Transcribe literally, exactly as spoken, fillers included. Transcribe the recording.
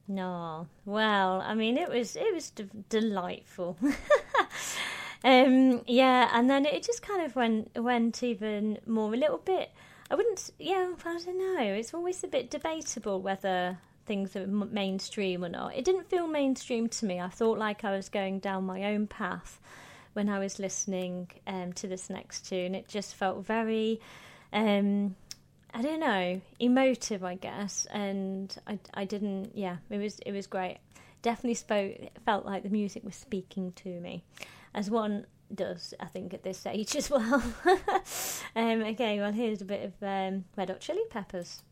No, well, I mean, it was it was d- delightful. um, yeah, and then it just kind of went went even more a little bit. I wouldn't, yeah, I don't know. It's always a bit debatable whether things are m- mainstream or not. It didn't feel mainstream to me. I thought like I was going down my own path when I was listening um, to this next tune. It just felt very. Um, I don't know, emotive, I guess, and I, I didn't. Yeah, it was it was great. Definitely spoke. Felt like the music was speaking to me, as one does, I think, at this age as well. um, okay, well, here's a bit of um, Red Hot Chili Peppers.